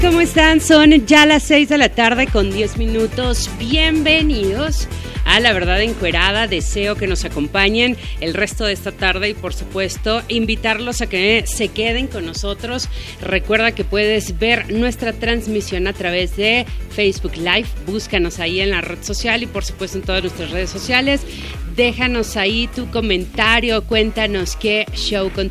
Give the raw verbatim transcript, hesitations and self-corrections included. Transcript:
¿Cómo están? Son ya las seis de la tarde con diez minutos. Bienvenidos a La Verdad Encuerada. Deseo que nos acompañen el resto de esta tarde y, por supuesto, invitarlos a que se queden con nosotros. Recuerda que puedes ver nuestra transmisión a través de Facebook Live. Búscanos ahí en la red social y, por supuesto, en todas nuestras redes sociales. Déjanos ahí tu comentario, cuéntanos qué show con